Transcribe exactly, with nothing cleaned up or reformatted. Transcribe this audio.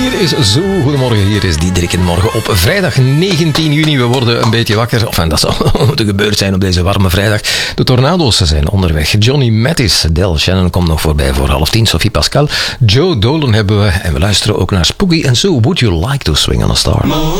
Hier is Zo. Goedemorgen, hier is Diederik in Morgen op vrijdag negentien juni. We worden een beetje wakker. Enfin, dat zal moeten gebeurd zijn op deze warme vrijdag. De tornado's zijn onderweg. Johnny Mattis, Del Shannon komt nog voorbij voor half tien. Sophie Pascal, Joe Dolan hebben we. En we luisteren ook naar Spooky and Sue. Would you like to swing on a star?